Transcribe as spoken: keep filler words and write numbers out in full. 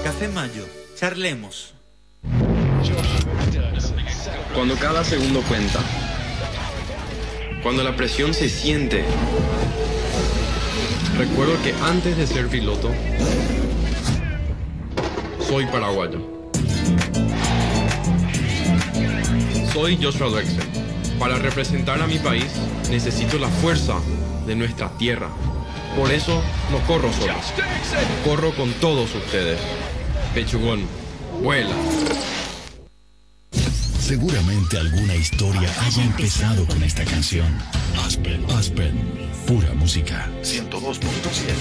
Café Mayo. Charlemos. Cuando cada segundo cuenta. Cuando la presión se siente. Recuerdo que antes de ser piloto, soy paraguayo. Soy Joshua Drexel. Para representar a mi país, necesito la fuerza de nuestra tierra. Por eso no corro solo. Corro con todos ustedes. Pechugón, vuela. Seguramente alguna historia haya empezado con esta canción. Aspen, Aspen, pura música. ciento dos punto siete